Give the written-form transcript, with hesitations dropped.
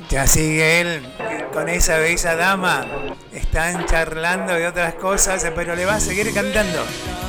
Ya sigue él con esa bella dama. Están charlando de otras cosas, pero le va a seguir cantando.